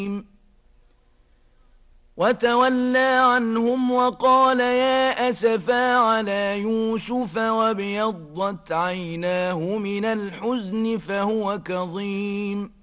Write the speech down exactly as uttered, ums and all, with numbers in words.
وتولى عنهم وقال يا أسفا على يوسف وابيضت عيناه من الحزن فهو كظيم